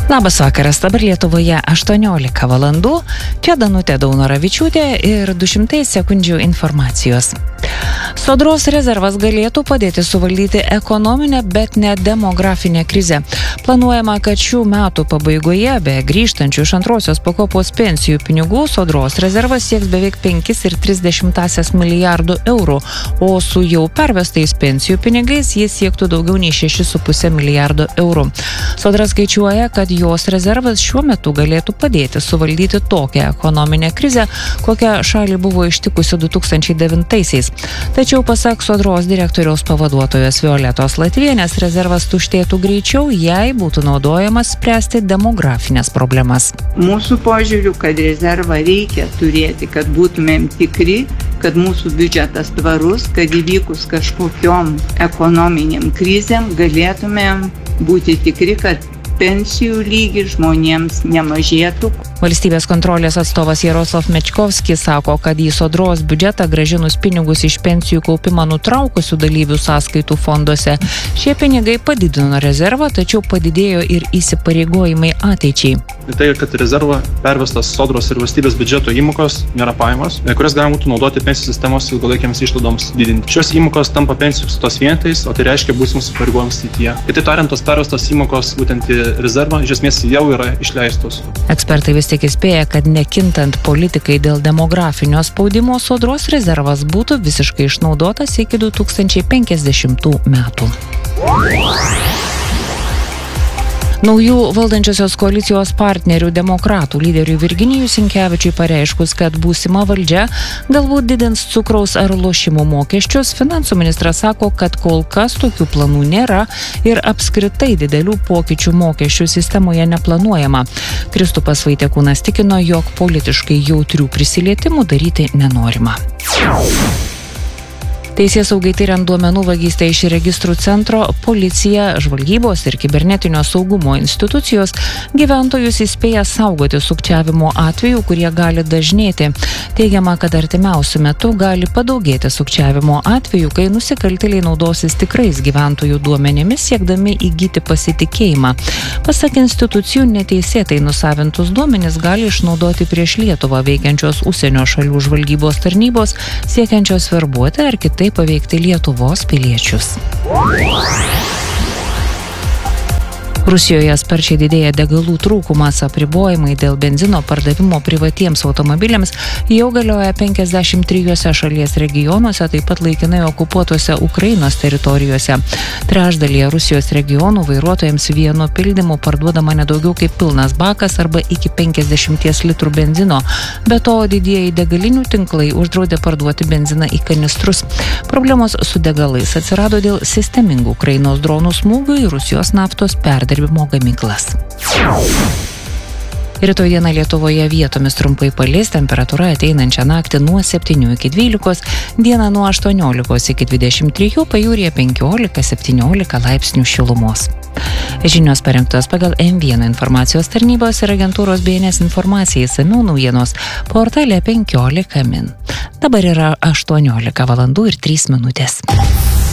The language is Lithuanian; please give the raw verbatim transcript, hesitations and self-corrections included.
Labas vakaras, dabar Lietuvoje aštuoniolika valandų, čia Danutė Daunoravičiūtė ir du šimtai sekundžių informacijos. Sodros rezervas galėtų padėti suvaldyti ekonominę, bet ne demografinę krizę. Planuojama, kad šių metų pabaigoje be grįžtančių iš antrosios pakopos pensijų pinigų Sodros rezervas sieks beveik penkis ir tris dešimtąsias milijardų eurų, o su jau pervestais pensijų pinigais jis siektų daugiau nei šešis su puse milijardo eurų. Sodra skaičiuoja, kad jos rezervas šiuo metu galėtų padėti suvaldyti tokią ekonominę krizę, kokią šalį buvo ištikusi du tūkstančiai devintaisiais. Tačiau pasak Sodros direktoriaus pavaduotojos Violetos Latvienės, rezervas tuštėtų greičiau, jei būtų naudojamas spręsti demografinės problemas. Mūsų požiūriu, kad rezervą reikia turėti, kad būtumėm tikri, kad mūsų biudžetas tvarus, kad įvykus kažkokiom ekonominiam krizėm galėtumėm būti tikri, kad pensijų lygis žmonėms nemažėtų. Valstybės kontrolės atstovas Jaroslav Mečkovskis sako, kad į Sodros biudžetą grąžinus pinigus iš pensijų kaupimą nutraukusių dalyvių sąskaitų fonduose, šie pinigai padidino rezervą, tačiau padidėjo ir įsipareigojimai ateičiai. Tai, kad rezervą pervestas Sodros ir valstybės biudžeto įmokos nėra pajamos, kurias galima būtų naudoti pensijų sistemos ilgalaikiams išlaidoms didinti. Šios įmokos tampa pensijų tos vienetais, o tai reiškia būsimus įsipareigojimus ateityje. Kitaip tariant, tos pervestos įmokos būtent į rezervą iš esmės jau yra išleistos. Ekspertai vis tik įspėja, kad nekintant politikai dėl demografinio spaudimo, Sodros rezervas būtų visiškai išnaudotas iki du tūkstančiai penkiasdešimtų metų. Naujų valdančiosios koalicijos partnerių demokratų lyderiui Virginijui Sinkevičiui pareiškus, kad būsima valdžia galbūt didins cukraus ar lošimų mokesčius, finansų ministras sako, kad kol kas tokių planų nėra ir apskritai didelių pokyčių mokesčių sistemoje neplanuojama. Kristupas Vaitekūnas tikino, jog politiškai jautrių prisilietimų daryti nenorima. Teisėsaugai tyriant duomenų vagystę iš registrų centro, policija, žvalgybos ir kibernetinio saugumo institucijos gyventojus įspėja saugoti sukčiavimo atvejų, kurie gali dažnėti. Teigiama, kad artimiausiu metu gali padaugėti sukčiavimo atvejų, kai nusikaltėliai naudosis tikrais gyventojų duomenimis, siekdami įgyti pasitikėjimą. Pasak institucijų, neteisėtai nusavintus duomenis gali išnaudoti prieš Lietuvą veikiančios užsienio šalių žvalgybos tarnybos, siekiančios verbuoti ar kitaip paveikti Lietuvos piliečius. Rusijoje sparčiai didėja degalų trūkumas, apribojimai dėl benzino pardavimo privatiems automobiliams jau galioja penkiasdešimt trijuose šalies regionuose, taip pat laikinai okupuotose Ukrainos teritorijose. Trečdalyje Rusijos regionų vairuotojams vienu pildymu parduodama nedaugiau kaip pilnas bakas arba iki penkiasdešimties litrų benzino. Be to, didieji degalinių tinklai uždraudė parduoti benziną į kanistrus. Problemos su degalais atsirado dėl sistemingų Ukrainos dronų smūgių į Rusijos naftos perdirbimo gamyklas. Rytoj dieną Lietuvoje vietomis trumpai palis, temperatūra ateinančią naktį nuo septynių iki dvylikos, dieną nuo aštuoniolikos iki dvidešimt trijų, pajūryje penkiolika septyniolika laipsnių šilumos. Žinios parengtos pagal M vienas informacijos tarnybos ir agentūros B N S informacijai, išsamiau naujienos portale penkiolika min. Dabar yra aštuoniolika valandų ir trys minutės.